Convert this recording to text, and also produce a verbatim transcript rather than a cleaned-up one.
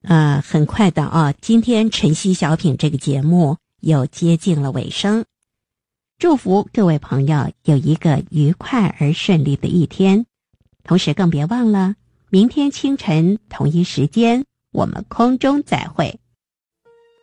呃，很快的啊，今天晨曦小品这个节目又接近了尾声。祝福各位朋友有一个愉快而顺利的一天，同时更别忘了，明天清晨同一时间，我们空中再会。